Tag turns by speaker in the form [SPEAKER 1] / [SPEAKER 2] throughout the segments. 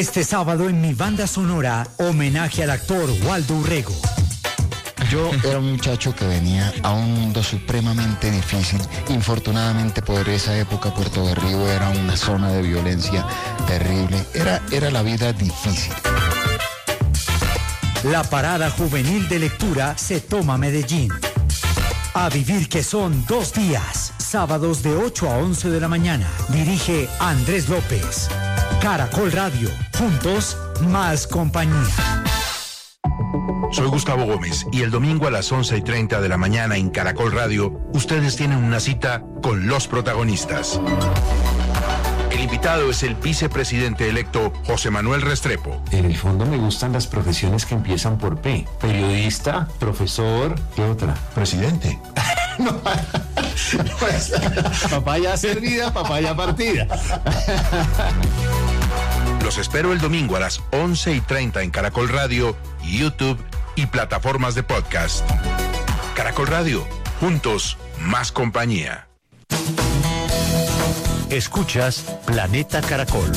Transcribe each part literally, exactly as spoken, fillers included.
[SPEAKER 1] Este sábado en mi banda sonora, homenaje al actor Waldo Urrego.
[SPEAKER 2] Yo era un muchacho que venía a un mundo supremamente difícil. Infortunadamente por esa época Puerto de Río era una zona de violencia terrible. Era, era la vida difícil.
[SPEAKER 1] La parada juvenil de lectura se toma Medellín. A vivir que son dos días, sábados de ocho a once de la mañana. Dirige Andrés López. Caracol Radio, juntos, más compañía.
[SPEAKER 3] Soy Gustavo Gómez y el domingo a las once y treinta de la mañana en Caracol Radio, ustedes tienen una cita con los protagonistas. El invitado es el vicepresidente electo José Manuel Restrepo.
[SPEAKER 4] En el fondo me gustan las profesiones que empiezan por P. Periodista, profesor, ¿qué otra?
[SPEAKER 3] Presidente.
[SPEAKER 4] No, pues, papaya servida, papaya partida.
[SPEAKER 3] Los espero el domingo a las once y treinta en Caracol Radio, YouTube y plataformas de podcast. Caracol Radio, juntos, más compañía.
[SPEAKER 1] Escuchas Planeta Caracol.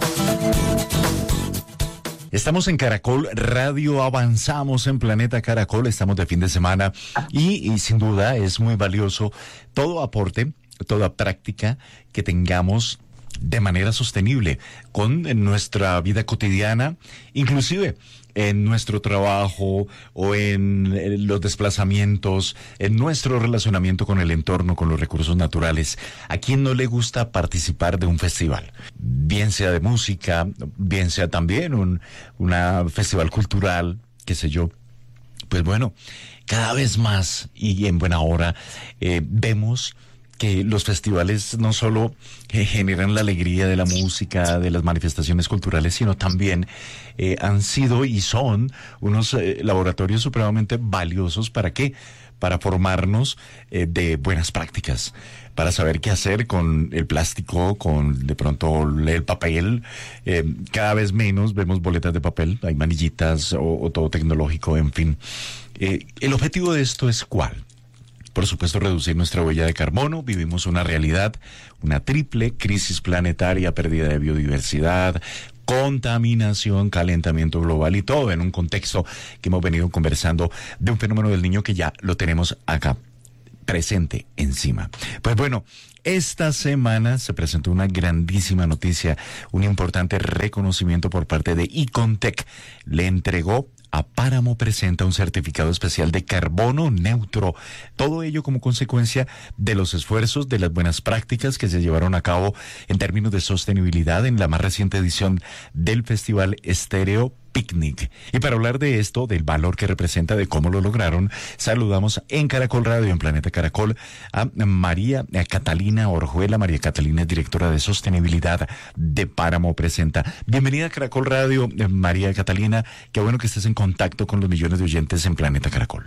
[SPEAKER 5] Estamos en Caracol Radio, avanzamos en Planeta Caracol, estamos de fin de semana y, y sin duda es muy valioso todo aporte, toda práctica que tengamos de manera sostenible con nuestra vida cotidiana, inclusive en nuestro trabajo o en los desplazamientos, en nuestro relacionamiento con el entorno, con los recursos naturales. ¿A quién no le gusta participar de un festival? Bien sea de música, bien sea también un una festival cultural, qué sé yo. Pues bueno, cada vez más y en buena hora eh, vemos que los festivales no solo eh, generan la alegría de la música, de las manifestaciones culturales, sino también eh, han sido y son unos eh, laboratorios supremamente valiosos. ¿Para qué? Para formarnos eh, de buenas prácticas, para saber qué hacer con el plástico, con de pronto el papel. Eh, cada vez menos vemos boletas de papel, hay manillitas o, o todo tecnológico, en fin. Eh, ¿el objetivo de esto es cuál? Por supuesto, reducir nuestra huella de carbono. Vivimos una realidad, una triple crisis planetaria, pérdida de biodiversidad, contaminación, calentamiento global y todo en un contexto que hemos venido conversando de un fenómeno del niño que ya lo tenemos acá presente encima. Pues bueno, esta semana se presentó una grandísima noticia, un importante reconocimiento por parte de Icontec. Le entregó a Páramo Presenta un certificado especial de carbono neutro. Todo ello como consecuencia de los esfuerzos, de las buenas prácticas que se llevaron a cabo en términos de sostenibilidad en la más reciente edición del Festival Estéreo Picnic. Y para hablar de esto, del valor que representa, de cómo lo lograron, saludamos en Caracol Radio, en Planeta Caracol, a María a Catalina Orjuela. María Catalina es directora de sostenibilidad de Páramo Presenta. Bienvenida a Caracol Radio, María Catalina. Qué bueno que estés en contacto con los millones de oyentes en Planeta Caracol.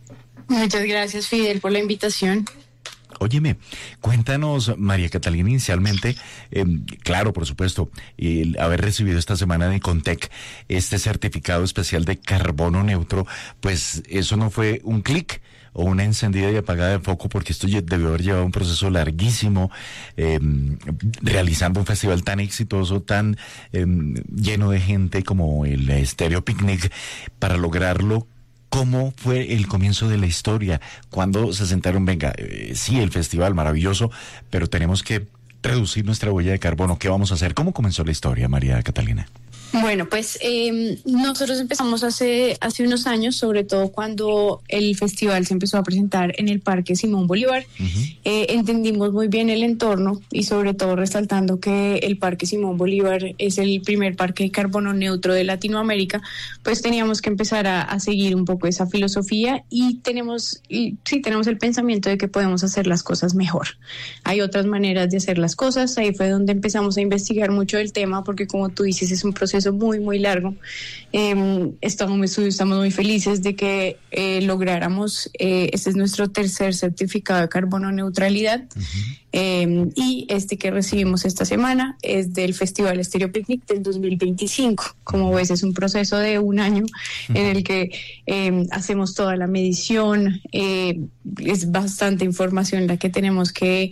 [SPEAKER 6] Muchas gracias, Fidel, por la invitación.
[SPEAKER 5] Óyeme, cuéntanos, María Catalina, inicialmente, eh, claro, por supuesto, el haber recibido esta semana de Icontec este certificado especial de carbono neutro, pues eso no fue un clic o una encendida y apagada de foco, porque esto debió haber llevado un proceso larguísimo, eh, realizando un festival tan exitoso, tan eh, lleno de gente como el Estéreo Picnic, para lograrlo. ¿Cómo fue el comienzo de la historia? Cuando se sentaron, venga, eh, sí, el festival maravilloso, pero tenemos que reducir nuestra huella de carbono. ¿Qué vamos a hacer? ¿Cómo comenzó la historia, María Catalina?
[SPEAKER 6] Bueno, pues eh, nosotros empezamos hace, hace unos años, sobre todo cuando el festival se empezó a presentar en el Parque Simón Bolívar. Uh-huh. eh, entendimos muy bien el entorno y sobre todo resaltando que el Parque Simón Bolívar es el primer parque de carbono neutro de Latinoamérica, pues teníamos que empezar a, a seguir un poco esa filosofía y tenemos, y, sí, tenemos el pensamiento de que podemos hacer las cosas mejor. Hay otras maneras de hacer las cosas, ahí fue donde empezamos a investigar mucho el tema, porque como tú dices, es un proceso muy, muy largo. Eh, estamos, muy, estamos muy felices de que eh, lográramos, eh, este es nuestro tercer certificado de carbono neutralidad. Uh-huh. eh, y este que recibimos esta semana es del Festival Estéreo Picnic del dos mil veinticinco. Como ves, es un proceso de un año uh-huh. en el que eh, hacemos toda la medición, eh, es bastante información la que tenemos que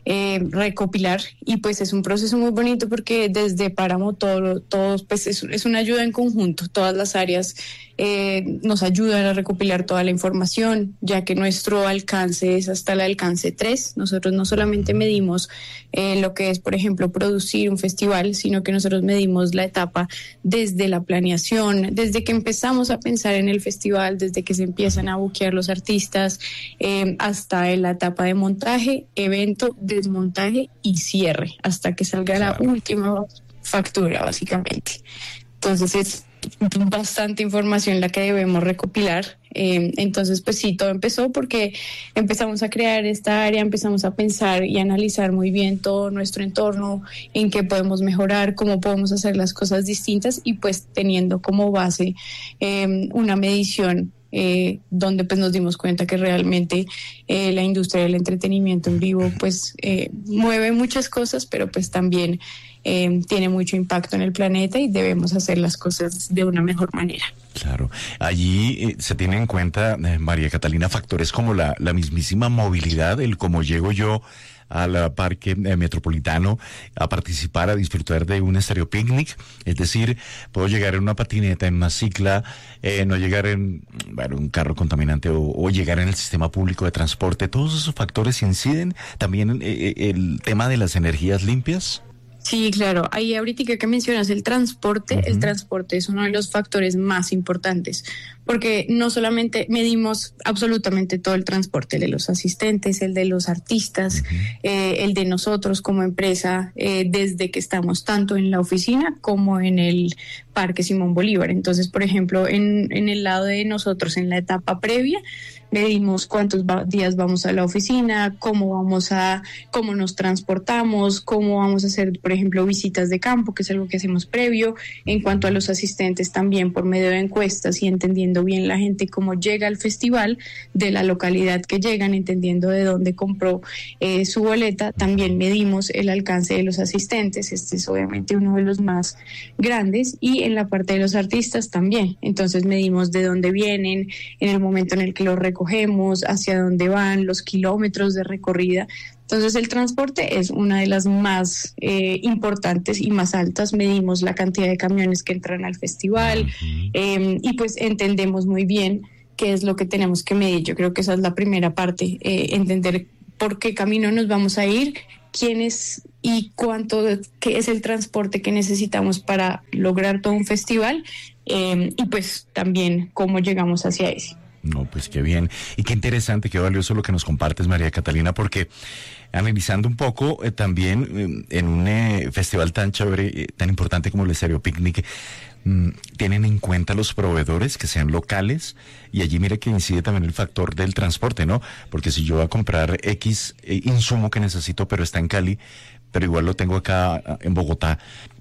[SPEAKER 6] eh, recopilar, y pues es un proceso muy bonito porque desde Páramo todo, todos pues es, es una ayuda en conjunto, todas las áreas eh, nos ayudan a recopilar toda la información, ya que nuestro alcance es hasta el alcance tres. Nosotros no solamente medimos eh, lo que es, por ejemplo, producir un festival, sino que nosotros medimos la etapa desde la planeación, desde que empezamos a pensar en el festival, desde que se empiezan a buquear los artistas, eh, hasta en la etapa de montaje, evento, desmontaje y cierre, hasta que salga la última factura, básicamente. Entonces es bastante información la que debemos recopilar. Eh, entonces, pues sí, todo empezó porque empezamos a crear esta área, empezamos a pensar y analizar muy bien todo nuestro entorno, en qué podemos mejorar, cómo podemos hacer las cosas distintas, y pues teniendo como base eh, una medición Eh, donde pues nos dimos cuenta que realmente eh, la industria del entretenimiento en vivo pues eh, mueve muchas cosas, pero pues también eh, tiene mucho impacto en el planeta y debemos hacer las cosas de una mejor manera.
[SPEAKER 5] Claro, allí eh, se tiene en cuenta, eh, María Catalina, factores como la, la mismísima movilidad, el cómo llego yo al parque eh, metropolitano a participar, a disfrutar de un estéreo picnic, es decir, puedo llegar en una patineta, en una cicla, eh, no llegar en bueno, un carro contaminante o, o llegar en el sistema público de transporte. Todos esos factores inciden también en eh, el tema de las energías limpias.
[SPEAKER 6] Sí, claro. Ahí ahorita que mencionas el transporte, uh-huh. el transporte es uno de los factores más importantes, porque no solamente medimos absolutamente todo el transporte, el de los asistentes, el de los artistas, uh-huh. eh, el de nosotros como empresa, eh, desde que estamos tanto en la oficina como en el Parque Simón Bolívar. Entonces, por ejemplo, en, en el lado de nosotros, en la etapa previa, medimos cuántos va- días vamos a la oficina, cómo vamos a, cómo nos transportamos, cómo vamos a hacer, por ejemplo, visitas de campo, que es algo que hacemos previo. En cuanto a los asistentes, también por medio de encuestas y entendiendo bien la gente cómo llega al festival, de la localidad que llegan, entendiendo de dónde compró eh, su boleta. También medimos el alcance de los asistentes, este es obviamente uno de los más grandes, y en la parte de los artistas también. Entonces medimos de dónde vienen, en el momento en el que los recogemos, hacia dónde van, los kilómetros de recorrida. Entonces el transporte es una de las más eh, importantes y más altas. Medimos la cantidad de camiones que entran al festival eh, y pues entendemos muy bien qué es lo que tenemos que medir. Yo creo que esa es la primera parte, eh, entender por qué camino nos vamos a ir, quién es y cuánto, qué es el transporte que necesitamos para lograr todo un festival eh, y pues también cómo llegamos hacia ese.
[SPEAKER 5] No, pues qué bien. Y qué interesante, qué valioso lo que nos compartes, María Catalina, porque analizando un poco eh, también eh, en un eh, festival tan chévere, eh, tan importante como el Estéreo Picnic, mm, tienen en cuenta los proveedores que sean locales, y allí mira que incide también el factor del transporte, ¿no? Porque si yo voy a comprar X eh, insumo que necesito, pero está en Cali, pero igual lo tengo acá en Bogotá,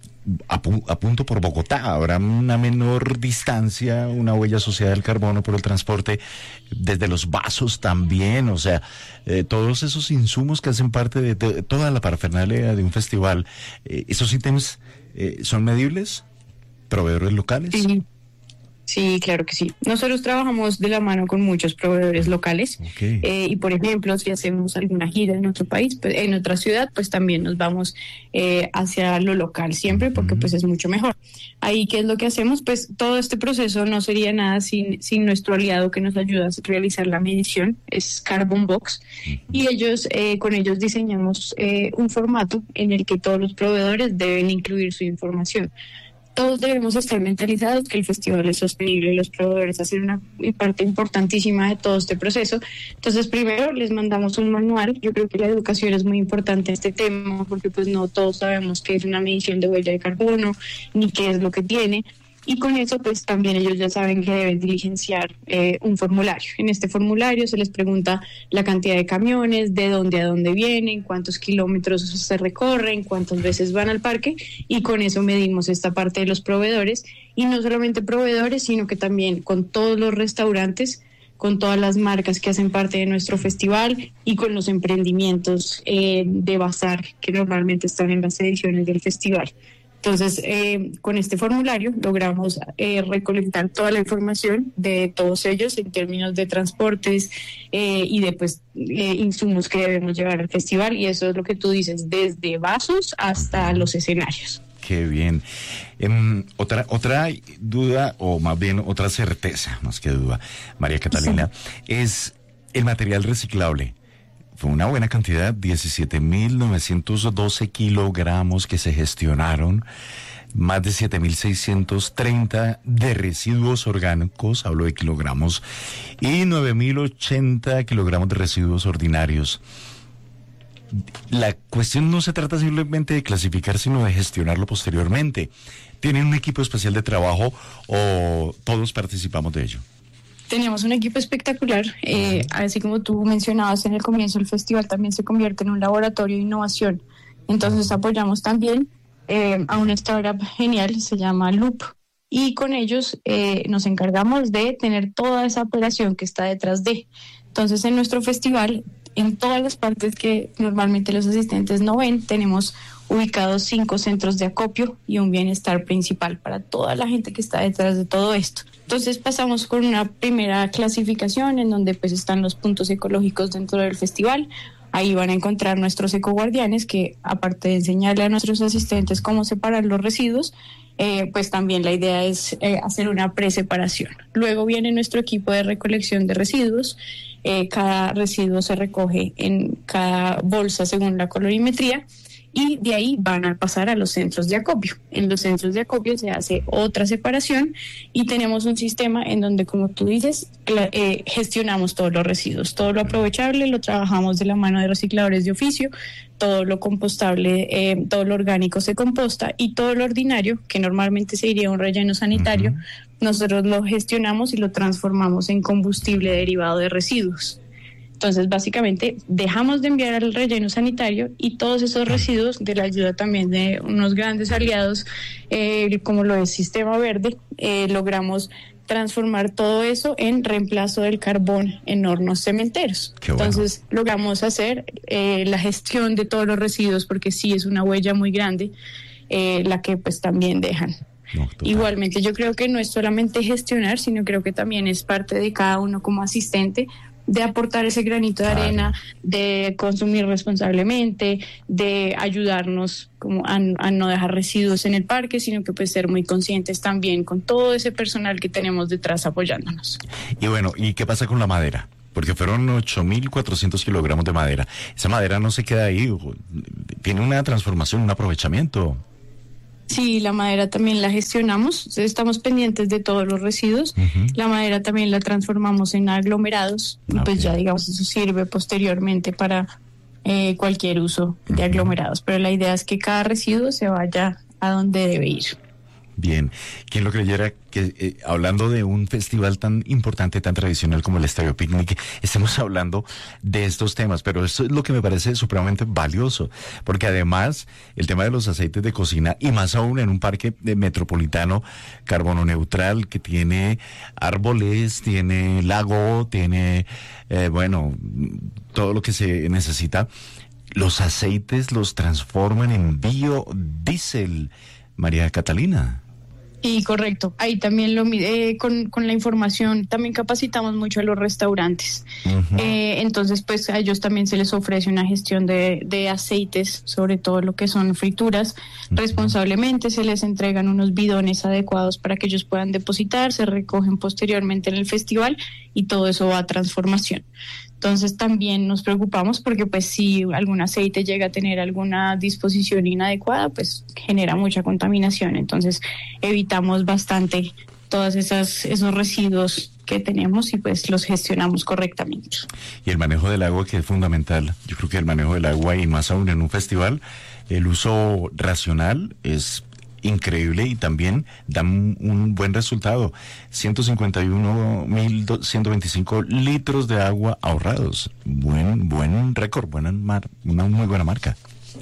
[SPEAKER 5] apunto por Bogotá, habrá una menor distancia, una huella asociada al carbono por el transporte, desde los vasos también, o sea, eh, todos esos insumos que hacen parte de, de toda la parafernalia de un festival, eh, ¿esos ítems eh, son medibles? ¿Proveedores locales?
[SPEAKER 6] Sí. Sí, claro que sí. Nosotros trabajamos de la mano con muchos proveedores locales
[SPEAKER 5] okay.
[SPEAKER 6] eh, y, por ejemplo, si hacemos alguna gira en otro país, pues, en otra ciudad, pues también nos vamos eh, hacia lo local siempre, porque pues es mucho mejor. Ahí, ¿qué es lo que hacemos? Pues todo este proceso no sería nada sin, sin nuestro aliado que nos ayuda a realizar la medición, es Carbon Box, y ellos, eh, con ellos diseñamos eh, un formato en el que todos los proveedores deben incluir su información. Todos debemos estar mentalizados que el festival es sostenible y los proveedores hacen una parte importantísima de todo este proceso. Entonces, primero les mandamos un manual. Yo creo que la educación es muy importante en este tema, porque pues no todos sabemos qué es una medición de huella de carbono ni qué es lo que tiene. Y con eso, pues también ellos ya saben que deben diligenciar eh, un formulario. En este formulario se les pregunta la cantidad de camiones, de dónde a dónde vienen, cuántos kilómetros se recorren, cuántas veces van al parque, y con eso medimos esta parte de los proveedores. Y no solamente proveedores, sino que también con todos los restaurantes, con todas las marcas que hacen parte de nuestro festival y con los emprendimientos eh, de bazar que normalmente están en las ediciones del festival. Entonces, eh, con este formulario logramos eh, recolectar toda la información de todos ellos en términos de transportes eh, y de pues, eh, insumos que debemos llevar al festival, y eso es lo que tú dices, desde vasos hasta los escenarios.
[SPEAKER 5] Qué bien. Um, otra otra duda, o más bien otra certeza, más que duda, María Catalina, sí. es el material reciclable. Fue una buena cantidad, diecisiete mil novecientos doce kilogramos que se gestionaron, más de siete mil seiscientos treinta de residuos orgánicos, hablo de kilogramos, y nueve mil ochenta kilogramos de residuos ordinarios. La cuestión no se trata simplemente de clasificar, sino de gestionarlo posteriormente. ¿Tienen un equipo especial de trabajo o todos participamos de ello?
[SPEAKER 6] Tenemos un equipo espectacular, eh, así como tú mencionabas en el comienzo, el festival también se convierte en un laboratorio de innovación. Entonces apoyamos también eh, a una startup genial, se llama Loop, y con ellos eh, nos encargamos de tener toda esa operación que está detrás de. Entonces en nuestro festival, en todas las partes que normalmente los asistentes no ven, tenemos ubicados cinco centros de acopio y un bienestar principal para toda la gente que está detrás de todo esto. Entonces pasamos con una primera clasificación en donde pues están los puntos ecológicos dentro del festival. Ahí van a encontrar nuestros ecoguardianes que, aparte de enseñarle a nuestros asistentes cómo separar los residuos, eh, pues también la idea es eh, hacer una preseparación. Luego viene nuestro equipo de recolección de residuos. Eh, cada residuo se recoge en cada bolsa según la colorimetría, y de ahí van a pasar a los centros de acopio. En los centros de acopio se hace otra separación y tenemos un sistema en donde, como tú dices, eh, gestionamos todos los residuos. Todo lo aprovechable lo trabajamos de la mano de recicladores de oficio, todo lo compostable, eh, todo lo orgánico se composta, y todo lo ordinario, que normalmente se iría a un relleno sanitario, uh-huh. nosotros lo gestionamos y lo transformamos en combustible derivado de residuos. Entonces, básicamente, dejamos de enviar al relleno sanitario, y todos esos residuos, de la ayuda también de unos grandes aliados, eh, como lo es Sistema Verde, eh, logramos transformar todo eso en reemplazo del carbón en hornos cementeros. Qué bueno. Entonces, logramos hacer eh, la gestión de todos los residuos, porque sí es una huella muy grande eh, la que pues también dejan. No, igualmente, yo creo que no es solamente gestionar, sino creo que también es parte de cada uno como asistente, de aportar ese granito de arena, de consumir responsablemente, de ayudarnos como a, a no dejar residuos en el parque, sino que pues ser muy conscientes también con todo ese personal que tenemos detrás apoyándonos.
[SPEAKER 5] Y bueno, ¿y qué pasa con la madera? Porque fueron ocho mil cuatrocientos kilogramos de madera. Esa madera no se queda ahí, tiene una transformación, un aprovechamiento.
[SPEAKER 6] Sí, la madera también la gestionamos, estamos pendientes de todos los residuos. Uh-huh. La madera también la transformamos en aglomerados, okay. y pues ya digamos eso sirve posteriormente para eh, cualquier uso de uh-huh. aglomerados, pero la idea es que cada residuo se vaya a donde debe ir.
[SPEAKER 5] Bien, ¿quién lo creyera que eh, hablando de un festival tan importante, tan tradicional como el Estéreo Picnic, estemos hablando de estos temas? Pero esto es lo que me parece supremamente valioso, porque además el tema de los aceites de cocina, y más aún en un parque de metropolitano carbono neutral que tiene árboles, tiene lago, tiene, eh, bueno, todo lo que se necesita, los aceites los transforman en biodiesel, María Catalina.
[SPEAKER 6] Y correcto, ahí también lo eh, con, con la información también capacitamos mucho a los restaurantes. Uh-huh. eh, entonces pues a ellos también se les ofrece una gestión de, de aceites, sobre todo lo que son frituras, uh-huh. responsablemente. Se les entregan unos bidones adecuados para que ellos puedan depositar, se recogen posteriormente en el festival, y todo eso va a transformación. Entonces también nos preocupamos porque pues si algún aceite llega a tener alguna disposición inadecuada, pues genera mucha contaminación. Entonces evitamos bastante todas esas esos residuos que tenemos y pues los gestionamos correctamente.
[SPEAKER 5] Y el manejo del agua, que es fundamental. Yo creo que el manejo del agua, y más aún en un festival, el uso racional es increíble y también da un, un buen resultado. ciento cincuenta y uno mil ciento veinticinco litros de agua ahorrados. Buen buen récord, buena mar, una muy buena marca.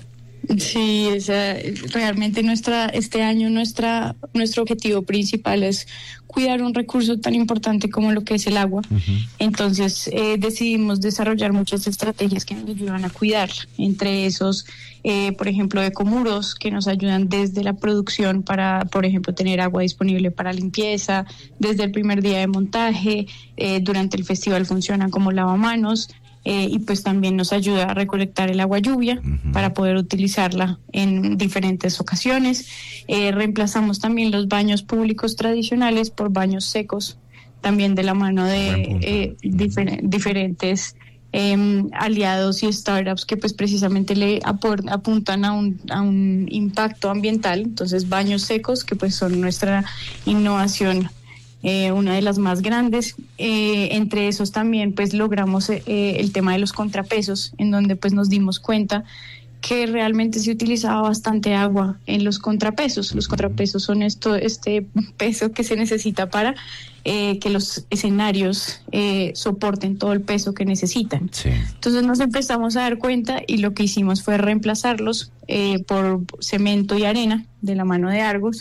[SPEAKER 6] Sí, esa, realmente nuestra, este año nuestra, nuestro objetivo principal es cuidar un recurso tan importante como lo que es el agua. Uh-huh. Entonces eh, decidimos desarrollar muchas estrategias que nos ayudan a cuidar, entre esos, eh, por ejemplo, ecomuros que nos ayudan desde la producción para, por ejemplo, tener agua disponible para limpieza, desde el primer día de montaje, eh, durante el festival funcionan como lavamanos. Eh, y pues también nos ayuda a recolectar el agua lluvia uh-huh. para poder utilizarla en diferentes ocasiones. Eh, reemplazamos también los baños públicos tradicionales por baños secos, también de la mano de eh, difer- diferentes eh, aliados y startups que pues precisamente le apor- apuntan a un, a un impacto ambiental. Entonces baños secos que pues son nuestra innovación, Eh, una de las más grandes. Eh, entre esos también pues logramos eh, el tema de los contrapesos, en donde pues nos dimos cuenta que realmente se utilizaba bastante agua en los contrapesos. Los contrapesos son esto, este peso que se necesita para eh, que los escenarios eh, soporten todo el peso que necesitan. Sí. Entonces nos empezamos a dar cuenta y lo que hicimos fue reemplazarlos eh, por cemento y arena de la mano de Argos.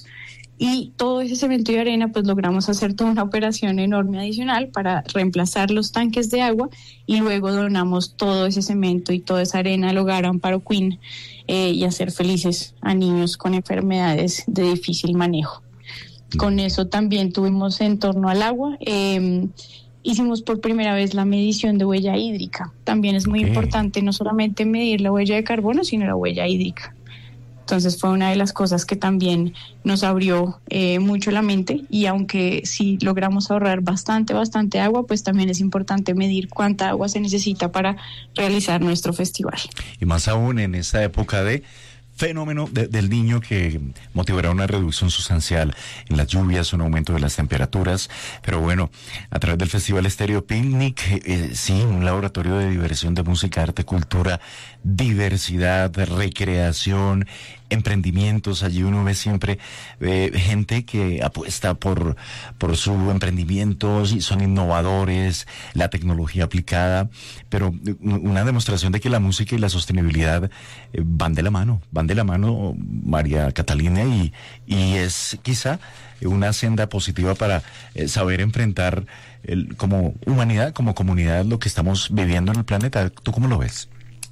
[SPEAKER 6] Y todo ese cemento y arena, pues logramos hacer toda una operación enorme adicional para reemplazar los tanques de agua y luego donamos todo ese cemento y toda esa arena al Hogar Amparo Queen eh, y hacer felices a niños con enfermedades de difícil manejo. Con eso también tuvimos en torno al agua. Eh, hicimos por primera vez la medición de huella hídrica. También es muy okay. importante no solamente medir la huella de carbono, sino la huella hídrica. Entonces fue una de las cosas que también nos abrió eh, mucho la mente, y aunque sí logramos ahorrar bastante, bastante agua, pues también es importante medir cuánta agua se necesita para realizar nuestro festival.
[SPEAKER 5] Y más aún en esta época de fenómeno de, del niño que motivará una reducción sustancial en las lluvias, un aumento de las temperaturas, pero bueno, a través del Festival Estéreo Picnic, eh, sí, un laboratorio de diversión, de música, arte, cultura, diversidad, recreación, emprendimientos. Allí uno ve siempre eh, gente que apuesta por, por su emprendimiento, y son innovadores, la tecnología aplicada, pero una demostración de que la música y la sostenibilidad eh, van de la mano, van de la mano, María Catalina, y, y es quizá una senda positiva para eh, saber enfrentar el, como humanidad, como comunidad, lo que estamos viviendo en el planeta. ¿Tú cómo lo ves?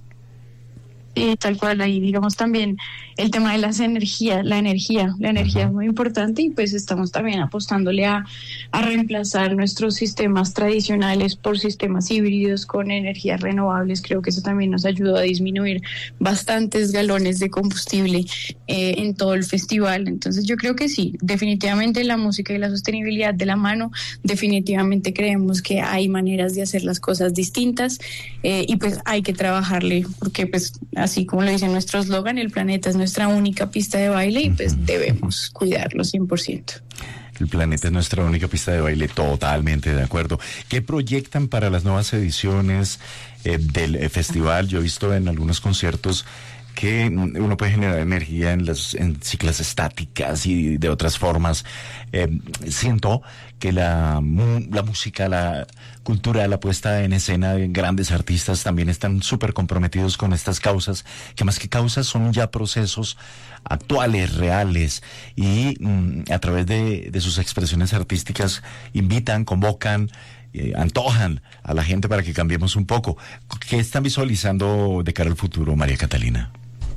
[SPEAKER 6] Sí, tal cual. Ahí digamos también el tema de las energías, la energía, la energía uh-huh. es muy importante, y pues estamos también apostándole a, a reemplazar nuestros sistemas tradicionales por sistemas híbridos con energías renovables. Creo que eso también nos ayudó a disminuir bastantes galones de combustible eh, en todo el festival. Entonces yo creo que sí, definitivamente la música y la sostenibilidad de la mano. Definitivamente creemos que hay maneras de hacer las cosas distintas eh, y pues hay que trabajarle, porque pues así como lo dice nuestro eslogan, el planeta es nuestra única pista de baile y pues debemos cuidarlo cien por ciento.
[SPEAKER 5] El planeta es nuestra única pista de baile, totalmente de acuerdo. ¿Qué proyectan para las nuevas ediciones eh, del eh, festival? Yo he visto en algunos conciertos que uno puede generar energía en las en ciclas estáticas y de otras formas. Eh, siento que la, la música, la cultura, la puesta en escena de grandes artistas también están súper comprometidos con estas causas, que más que causas son ya procesos actuales, reales, y mm, a través de, de sus expresiones artísticas invitan, convocan, eh, antojan a la gente para que cambiemos un poco. ¿Qué están visualizando de cara al futuro, María Catalina?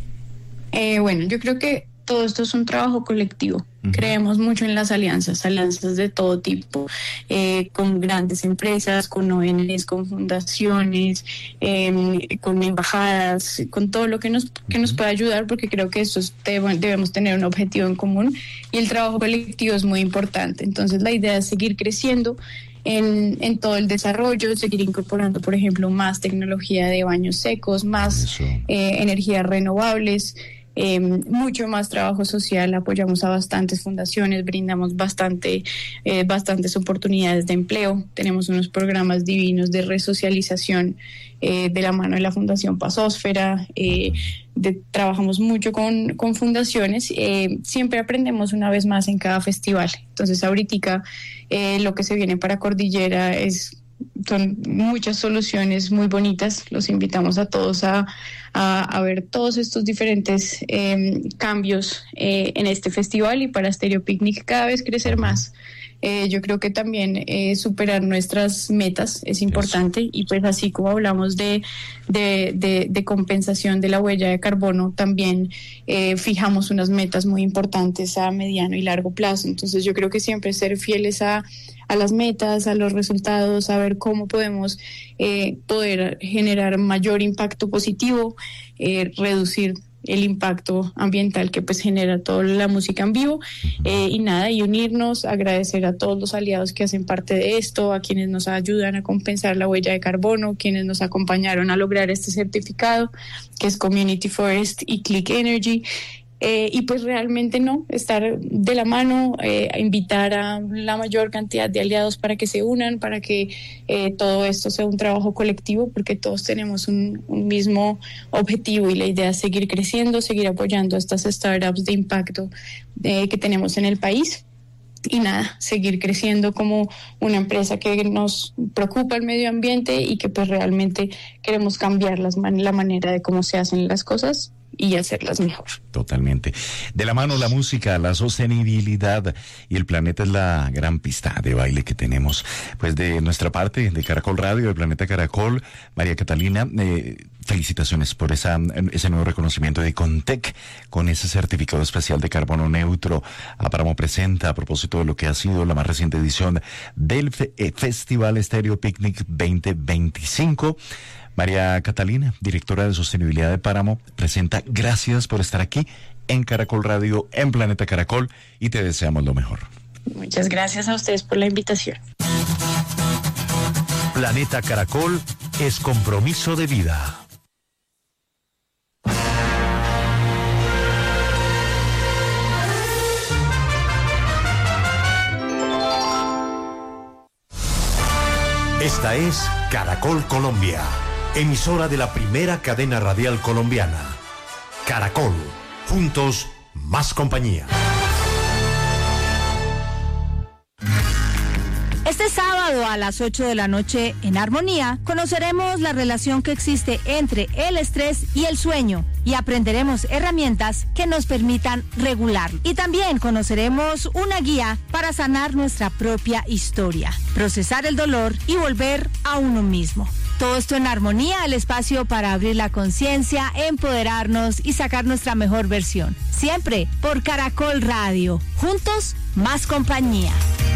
[SPEAKER 6] Eh, bueno, yo creo que todo esto es un trabajo colectivo. Uh-huh. Creemos mucho en las alianzas, alianzas de todo tipo, eh, con grandes empresas, con O N Ges, con fundaciones, eh, con embajadas, con todo lo que nos que uh-huh. nos pueda ayudar, porque creo que estos debemos tener un objetivo en común, y el trabajo colectivo es muy importante. Entonces la idea es seguir creciendo En, en todo el desarrollo, seguir incorporando, por ejemplo, más tecnología de baños secos, más eh, energías renovables, eh, mucho más trabajo social. Apoyamos a bastantes fundaciones, brindamos bastante, eh, bastantes oportunidades de empleo. Tenemos unos programas divinos de resocialización eh, de la mano de la Fundación Pazósfera. Eh, de, trabajamos mucho con, con fundaciones. Eh, siempre aprendemos una vez más en cada festival. Entonces, ahorita eh, lo que se viene para Cordillera es son muchas soluciones muy bonitas. Los invitamos a todos a, a, a ver todos estos diferentes eh, cambios eh, en este festival, y para Stereo Picnic cada vez crecer más. Eh, yo creo que también eh, superar nuestras metas es importante, y pues así como hablamos de, de, de, de compensación de la huella de carbono, también eh, fijamos unas metas muy importantes a mediano y largo plazo. Entonces yo creo que siempre ser fieles a, a las metas, a los resultados, a ver cómo podemos eh, poder generar mayor impacto positivo, eh, reducir el impacto ambiental que pues genera toda la música en vivo, eh, y nada, y unirnos, agradecer a todos los aliados que hacen parte de esto, a quienes nos ayudan a compensar la huella de carbono, quienes nos acompañaron a lograr este certificado, que es Community Forest y Click Energy. Eh, y pues realmente no, estar de la mano, eh, a invitar a la mayor cantidad de aliados para que se unan, para que eh, todo esto sea un trabajo colectivo, porque todos tenemos un, un mismo objetivo, y la idea es seguir creciendo, seguir apoyando a estas startups de impacto eh, que tenemos en el país. Y nada, seguir creciendo como una empresa que nos preocupa el medio ambiente y que pues realmente queremos cambiar las man- la manera de cómo se hacen las cosas y hacerlas mejor.
[SPEAKER 5] Totalmente. De la mano la música, la sostenibilidad y el planeta es la gran pista de baile que tenemos. Pues de nuestra parte, de Caracol Radio, del Planeta Caracol, María Catalina, eh, felicitaciones por esa, ese nuevo reconocimiento de Contec con ese certificado especial de carbono neutro. Páramo presenta, a propósito de lo que ha sido la más reciente edición del fe, eh, Festival Stereo Picnic veinte veinticinco. María Catalina, directora de Sostenibilidad de Páramo, presenta. Gracias por estar aquí en Caracol Radio, en Planeta Caracol, y te deseamos lo mejor.
[SPEAKER 6] Muchas gracias a ustedes por la invitación.
[SPEAKER 1] Planeta Caracol es compromiso de vida. Esta es Caracol Colombia, emisora de la primera cadena radial colombiana. Caracol, juntos, más compañía.
[SPEAKER 7] Este sábado a las ocho de la noche en Armonía conoceremos la relación que existe entre el estrés y el sueño y aprenderemos herramientas que nos permitan regularlo. Y también conoceremos una guía para sanar nuestra propia historia, procesar el dolor y volver a uno mismo. Todo esto en Armonía, el espacio para abrir la conciencia, empoderarnos y sacar nuestra mejor versión. Siempre por Caracol Radio. Juntos, más compañía.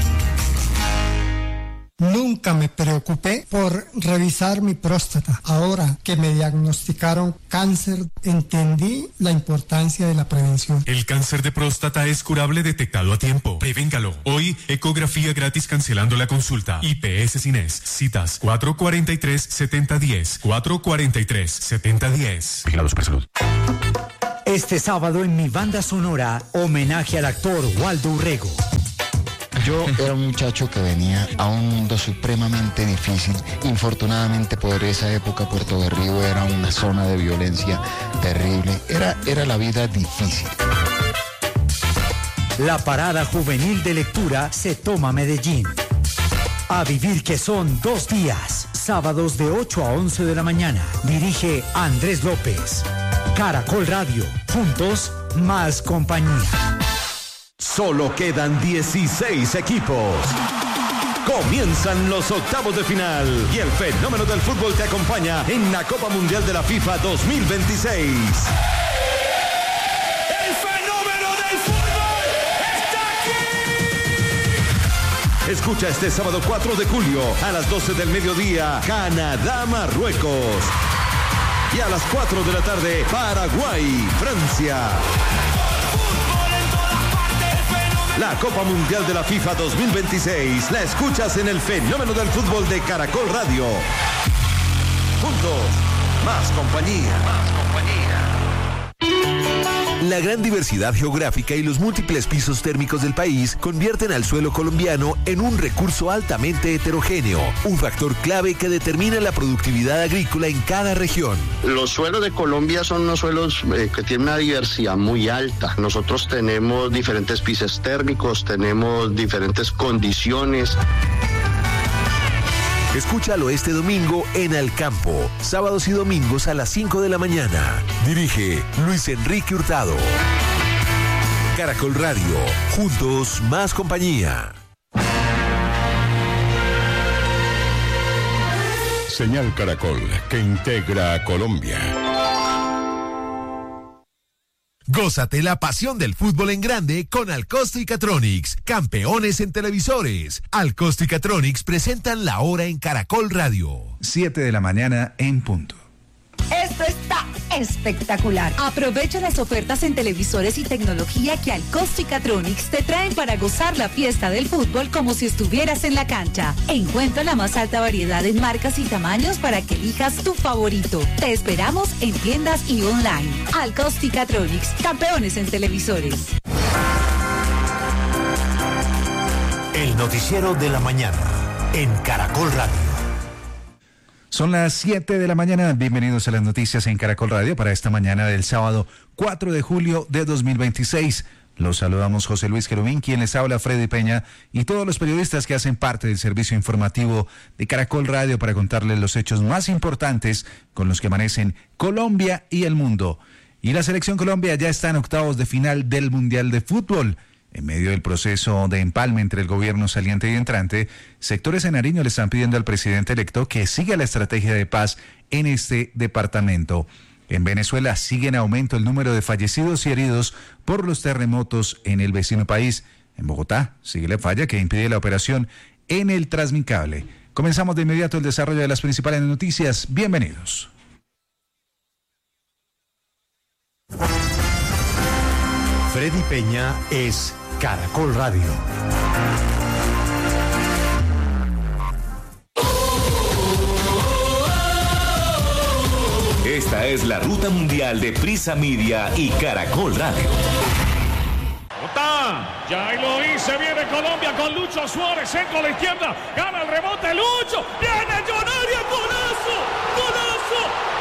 [SPEAKER 8] Nunca me preocupé por revisar mi próstata. Ahora que me diagnosticaron cáncer, entendí la importancia de la prevención.
[SPEAKER 9] El cáncer de próstata es curable detectado a tiempo. Prevéngalo. Hoy, ecografía gratis cancelando la consulta. I P S Cines. Citas cuatro cuatro tres, siete cero uno cero. cuatro cuatro tres, siete cero uno cero.
[SPEAKER 3] Vigilado Supersalud.
[SPEAKER 1] Este sábado en mi banda sonora, homenaje al actor Waldo Urrego.
[SPEAKER 2] Yo era un muchacho que venía a un mundo supremamente difícil. Infortunadamente por esa época Puerto Berrío era una zona de violencia terrible. Era, era la vida difícil.
[SPEAKER 1] La parada juvenil de lectura se toma Medellín. A vivir que son dos días, sábados de ocho a once de la mañana. Dirige Andrés López. Caracol Radio, juntos, más compañía.
[SPEAKER 10] Solo quedan dieciséis equipos. Comienzan los octavos de final y el fenómeno del fútbol te acompaña en la Copa Mundial de la FIFA dos mil veintiséis. ¡El fenómeno del fútbol está aquí! Escucha este sábado cuatro de julio a las doce del mediodía, Canadá-Marruecos. Y a las cuatro de la tarde, Paraguay-Francia. La Copa Mundial de la FIFA dos mil veintiséis la escuchas en el fenómeno del fútbol de Caracol Radio. Juntos, más compañía. Más compañía. La gran diversidad geográfica y los múltiples pisos térmicos del país convierten al suelo colombiano en un recurso altamente heterogéneo, un factor clave que determina la productividad agrícola en cada región.
[SPEAKER 11] Los suelos de Colombia son unos suelos eh, que tienen una diversidad muy alta. Nosotros tenemos diferentes pisos térmicos, tenemos diferentes condiciones.
[SPEAKER 10] Escúchalo este domingo en Al Campo, sábados y domingos a las cinco de la mañana. Dirige Luis Enrique Hurtado. Caracol Radio, juntos más compañía.
[SPEAKER 12] Señal Caracol, que integra a Colombia.
[SPEAKER 10] Gózate la pasión del fútbol en grande con Alcosto y Catronics, campeones en televisores. Alcosto y Catronics presentan La Hora en Caracol Radio.
[SPEAKER 13] siete de la mañana en punto.
[SPEAKER 14] Esto está espectacular. Aprovecha las ofertas en televisores y tecnología que Alcosto y Catronics te traen para gozar la fiesta del fútbol como si estuvieras en la cancha. Encuentra la más alta variedad en marcas y tamaños para que elijas tu favorito. Te esperamos en tiendas y online. Alcosto y Catronics, campeones en televisores.
[SPEAKER 10] El noticiero de la mañana en Caracol Radio.
[SPEAKER 13] Son las siete de la mañana, bienvenidos a las noticias en Caracol Radio para esta mañana del sábado cuatro de julio de dos mil veintiséis. Los saludamos José Luis Querubín, quien les habla Freddy Peña y todos los periodistas que hacen parte del servicio informativo de Caracol Radio para contarles los hechos más importantes con los que amanecen Colombia y el mundo. Y la selección Colombia ya está en octavos de final del Mundial de Fútbol. En medio del proceso de empalme entre el gobierno saliente y entrante, sectores en Nariño le están pidiendo al presidente electo que siga la estrategia de paz en este departamento. En Venezuela sigue en aumento el número de fallecidos y heridos por los terremotos en el vecino país. En Bogotá sigue la falla que impide la operación en el Transmicable. Comenzamos de inmediato el desarrollo de las principales noticias. Bienvenidos.
[SPEAKER 10] Freddy Peña es Caracol Radio.
[SPEAKER 15] Esta es la ruta mundial de Prisa Media y Caracol Radio.
[SPEAKER 16] Ya lo hice, viene Colombia con Lucho Suárez, centro a la izquierda, gana el rebote, Lucho, viene John Arias, golazo, golazo.